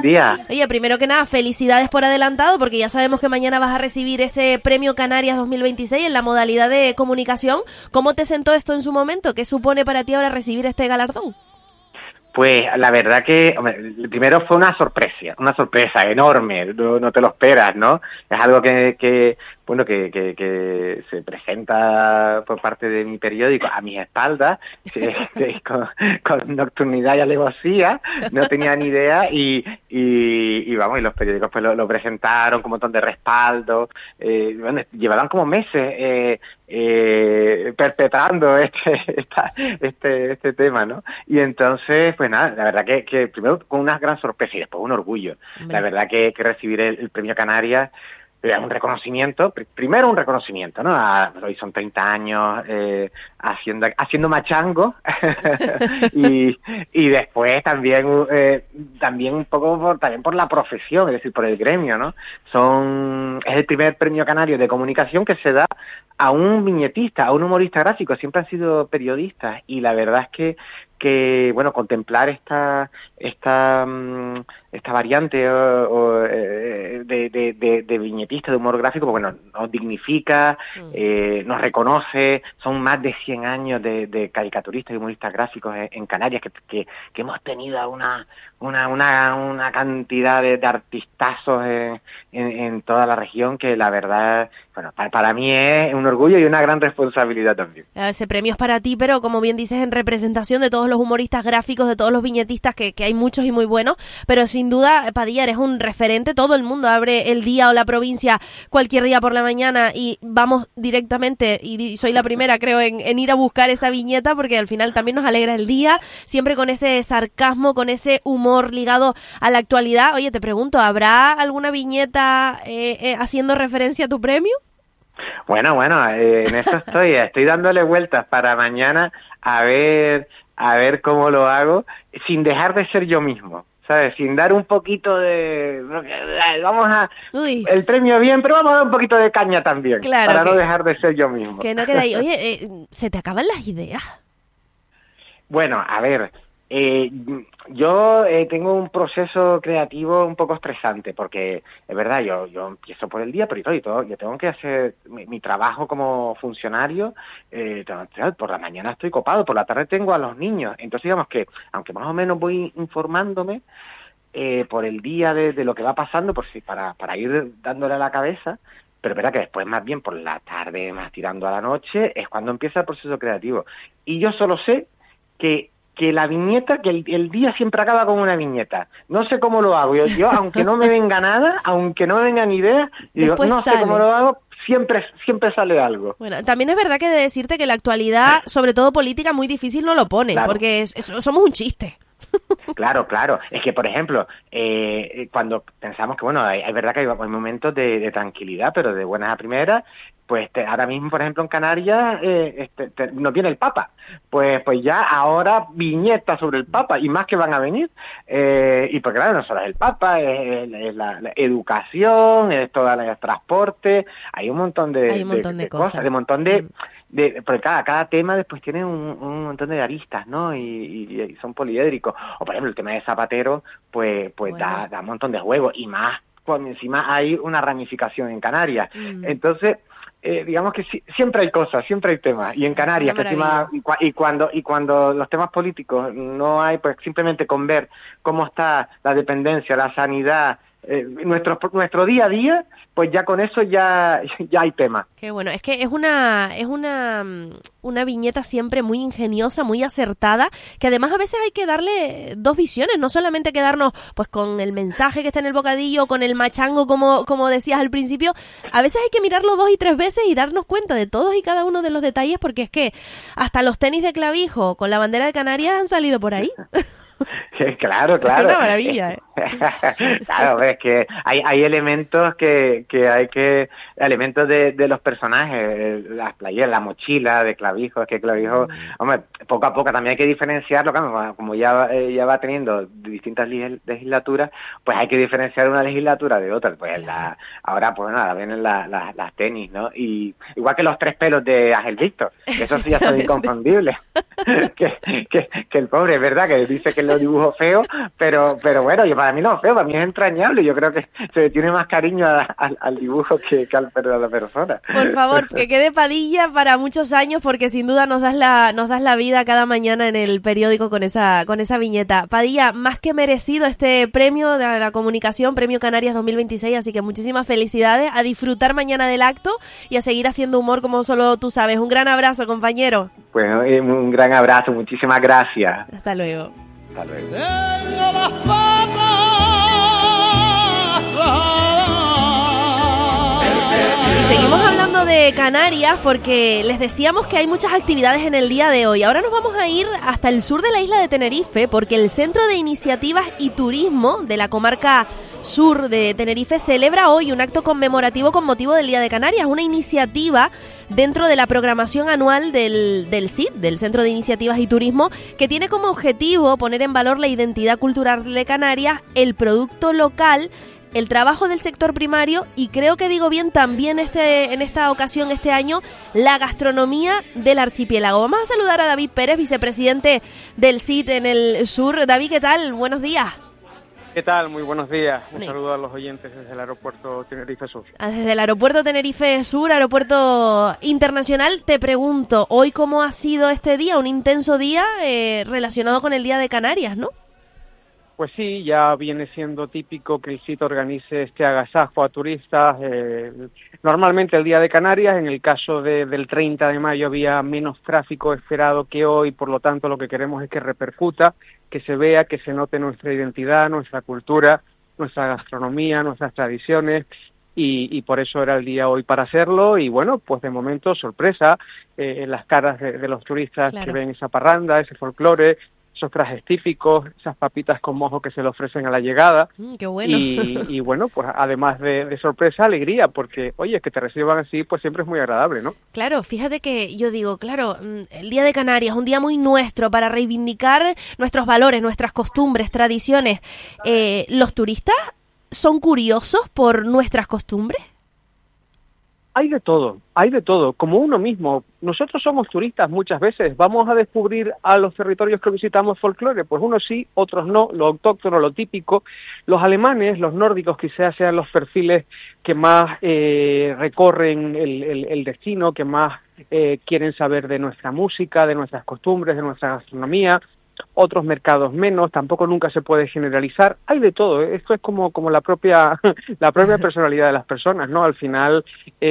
día. Oye, primero que nada, felicidades por adelantado, porque ya sabemos que mañana vas a recibir ese Premio Canarias 2026 en la modalidad de comunicación. ¿Cómo te sentó esto en su momento? ¿Qué supone para ti ahora recibir este galardón? Pues la verdad que, hombre, primero fue una sorpresa enorme, no te lo esperas, ¿no? Es algo que se presenta por parte de mi periódico a mis espaldas, con nocturnidad y alevosía, no tenía ni idea, y vamos, y los periódicos pues lo presentaron con un montón de respaldo, bueno, llevaban como meses perpetrando este tema, ¿no? Y entonces, pues nada, la verdad que primero con una gran sorpresa y después un orgullo. La verdad que recibir el Premio Canarias un reconocimiento, primero un reconocimiento, ¿no? Hoy son 30 años haciendo machango y después también un poco también por la profesión, es decir, por el gremio, ¿no? Es el primer premio canario de comunicación que se da a un viñetista, a un humorista gráfico. Siempre han sido periodistas y la verdad es que bueno, contemplar esta variante de viñetista, de humor gráfico, pues bueno, nos dignifica, nos reconoce. Son más de 100 años de caricaturistas y humoristas gráficos en Canarias que hemos tenido una cantidad de artistazos en toda la región que la verdad, bueno, para mí es un orgullo y una gran responsabilidad también. Ese premio es para ti, pero como bien dices, en representación de todos los humoristas gráficos, de todos los viñetistas, que hay muchos y muy buenos, pero sin duda, Padilla, eres un referente. Todo el mundo abre el día o la provincia cualquier día por la mañana y vamos directamente, y soy la primera, creo, en ir a buscar esa viñeta, porque al final también nos alegra el día, siempre con ese sarcasmo, con ese humor ligado a la actualidad. Oye, te pregunto, ¿habrá alguna viñeta haciendo referencia a tu premio? Bueno, en eso estoy dándole vueltas para mañana a ver cómo lo hago, sin dejar de ser yo mismo, ¿sabes? Sin dar un poquito de... El premio bien, pero vamos a dar un poquito de caña también, claro, para no dejar de ser yo mismo. Que no queda ahí. Oye, ¿se te acaban las ideas? Bueno, a ver... yo tengo un proceso creativo un poco estresante porque es verdad, yo empiezo por el día, pero yo tengo que hacer mi trabajo como funcionario. Por la mañana estoy copado, por la tarde tengo a los niños, entonces digamos que aunque más o menos voy informándome por el día de lo que va pasando, por si para ir dándole a la cabeza. Pero es verdad que después, más bien por la tarde, más tirando a la noche, es cuando empieza el proceso creativo. Y yo solo sé que la viñeta, que el día siempre acaba con una viñeta. No sé cómo lo hago. Yo aunque no me venga nada, aunque no me vengan ideas, digo, no sé cómo lo hago, siempre sale algo. Bueno, también es verdad que de decirte que la actualidad, sobre todo política, muy difícil no lo pone, claro, porque somos un chiste. Claro. Es que, por ejemplo, cuando pensamos que, bueno, hay verdad que hay momentos de tranquilidad, pero de buenas a primeras, pues ahora mismo, por ejemplo, en Canarias no viene el Papa. Pues ya ahora viñetas sobre el Papa, y más que van a venir. Y porque claro, no solo es el Papa, es la educación, es todo el transporte, hay un montón de cosas, de un montón de... porque cada tema después tiene un montón de aristas, ¿no? Y son poliédricos. O por ejemplo el tema de Zapatero, pues bueno, da un montón de juego, y más cuando encima hay una ramificación en Canarias. Entonces, digamos que siempre hay cosas, siempre hay temas. Y en Canarias, que encima, y cuando los temas políticos no hay, pues simplemente con ver cómo está la dependencia, la sanidad, nuestro día a día, pues ya con eso ya hay tema. Qué bueno, es que es una viñeta siempre muy ingeniosa, muy acertada, que además a veces hay que darle dos visiones, no solamente quedarnos pues con el mensaje que está en el bocadillo, con el machango como decías al principio. A veces hay que mirarlo 2 y 3 veces y darnos cuenta de todos y cada uno de los detalles, porque es que hasta los tenis de clavijo con la bandera de Canarias han salido por ahí. Claro. Es una maravilla, Claro, es que hay elementos que hay que... Elementos de los personajes, las playeras, la mochila de clavijo, es que clavijo... Hombre, poco a poco también hay que diferenciarlo, claro, como ya va teniendo distintas legislaturas, pues hay que diferenciar una legislatura de otra. Pues ahora, pues nada, vienen las tenis, ¿no? Y igual que los 3 pelos de Ángel Víctor, esos sí ya son inconfundibles. que el pobre, es verdad, que dice que lo dibujó dibujo feo, pero bueno, yo para mí no es feo, para mí es entrañable. Yo creo que se le tiene más cariño al dibujo que a la persona. Por favor, que quede Padilla para muchos años, porque sin duda nos das la vida cada mañana en el periódico con esa viñeta. Padilla, más que merecido este premio de la comunicación, Premio Canarias 2026, así que muchísimas felicidades, a disfrutar mañana del acto y a seguir haciendo humor como solo tú sabes. Un gran abrazo, compañero. Bueno, un gran abrazo, muchísimas gracias. Hasta luego. Hasta luego. Tengo las patas. Y seguimos hablando de Canarias porque les decíamos que hay muchas actividades en el día de hoy. Ahora nos vamos a ir hasta el sur de la isla de Tenerife porque el Centro de Iniciativas y Turismo de la comarca sur de Tenerife celebra hoy un acto conmemorativo con motivo del Día de Canarias, una iniciativa dentro de la programación anual del CIT, del Centro de Iniciativas y Turismo, que tiene como objetivo poner en valor la identidad cultural de Canarias, el producto local, el trabajo del sector primario y creo que digo bien también en esta ocasión, este año, la gastronomía del archipiélago. Vamos a saludar a David Pérez, vicepresidente del CIT en el sur. David, ¿qué tal? Buenos días. ¿Qué tal? Muy buenos días. Un saludo a los oyentes desde el aeropuerto Tenerife Sur. Desde el aeropuerto Tenerife Sur, aeropuerto internacional, te pregunto, ¿hoy cómo ha sido este día? Un intenso día relacionado con el Día de Canarias, ¿no? Pues sí, ya viene siendo típico que el sitio organice este agasajo a turistas. Normalmente el Día de Canarias, en el caso del 30 de mayo había menos tráfico esperado que hoy, por lo tanto lo que queremos es que repercuta, que se vea, que se note nuestra identidad, nuestra cultura, nuestra gastronomía, nuestras tradiciones, y por eso era el día hoy para hacerlo. Y bueno, pues de momento sorpresa en las caras de los turistas, claro, que ven esa parranda, ese folclore, esos trajes típicos, esas papitas con mojo que se le ofrecen a la llegada. ¡Qué bueno! Y bueno, pues además de sorpresa, alegría, porque, oye, que te reciban así, pues siempre es muy agradable, ¿no? Claro, fíjate que yo digo, claro, el Día de Canarias, un día muy nuestro para reivindicar nuestros valores, nuestras costumbres, tradiciones. ¿Los turistas son curiosos por nuestras costumbres? Hay de todo, como uno mismo. Nosotros somos turistas muchas veces, vamos a descubrir a los territorios que visitamos folclore, pues unos sí, otros no, lo autóctono, lo típico. Los alemanes, los nórdicos quizás sean los perfiles que más recorren el destino, que más quieren saber de nuestra música, de nuestras costumbres, de nuestra gastronomía. Otros mercados menos, tampoco nunca se puede generalizar, hay de todo. Esto es como la propia personalidad de las personas, ¿no? Al final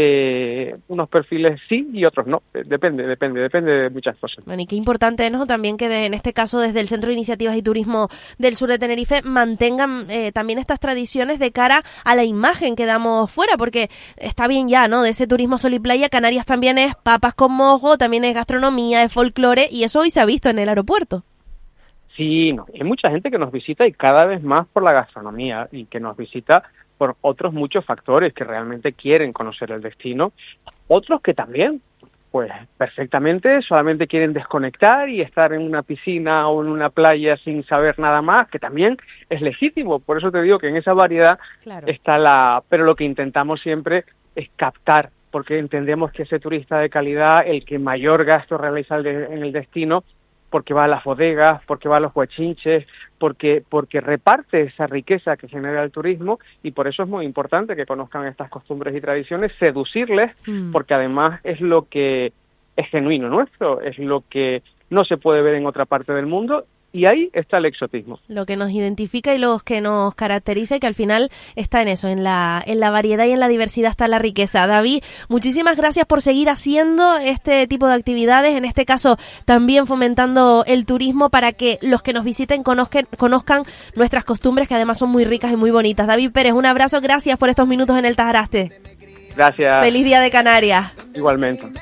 unos perfiles sí y otros no, depende de muchas cosas. Bueno, y qué importante, ¿no? También que en este caso desde el Centro de Iniciativas y Turismo del sur de Tenerife mantengan también estas tradiciones de cara a la imagen que damos fuera, porque está bien ya, ¿no? De ese turismo sol y playa, Canarias también es papas con mojo, también es gastronomía, es folclore, y eso hoy se ha visto en el aeropuerto. Sí, no, hay mucha gente que nos visita y cada vez más por la gastronomía y que nos visita por otros muchos factores que realmente quieren conocer el destino. Otros que también, pues perfectamente, solamente quieren desconectar y estar en una piscina o en una playa sin saber nada más, que también es legítimo. Por eso te digo que en esa variedad, claro, está pero lo que intentamos siempre es captar, porque entendemos que ese turista de calidad, el que mayor gasto realiza en el destino, porque va a las bodegas, porque va a los huachinches, porque reparte esa riqueza que genera el turismo, y por eso es muy importante que conozcan estas costumbres y tradiciones, seducirles, porque además es lo que es genuino nuestro, es lo que no se puede ver en otra parte del mundo, y ahí está el exotismo. Lo que nos identifica y lo que nos caracteriza, y que al final está en eso, en la variedad y en la diversidad está la riqueza. David, muchísimas gracias por seguir haciendo este tipo de actividades, en este caso también fomentando el turismo para que los que nos visiten conozcan nuestras costumbres, que además son muy ricas y muy bonitas. David Pérez, un abrazo, gracias por estos minutos en el Tajaraste. Gracias. Feliz Día de Canarias. Igualmente.